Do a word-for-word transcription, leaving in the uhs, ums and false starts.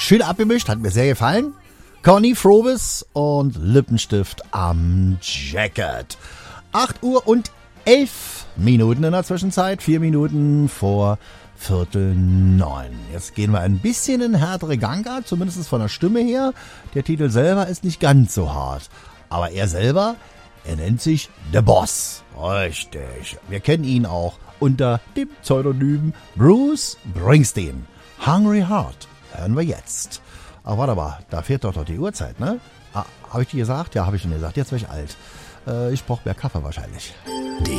schön abgemischt, hat mir sehr gefallen. Connie Frobis und Lippenstift am Jacket. acht Uhr und elf Minuten in der Zwischenzeit, vier Minuten vor Viertel neun. Jetzt gehen wir ein bisschen in härtere Gangart, zumindest von der Stimme her. Der Titel selber ist nicht ganz so hart. Aber er selber, er nennt sich The Boss. Richtig. Wir kennen ihn auch unter dem Pseudonym Bruce Springsteen. Hungry Heart hören wir jetzt. Ach, warte mal, da fehlt doch, doch die Uhrzeit, ne? Ah, habe ich dir gesagt? Ja, habe ich schon gesagt. Jetzt bin ich alt. Äh, ich brauche mehr Kaffee wahrscheinlich. Die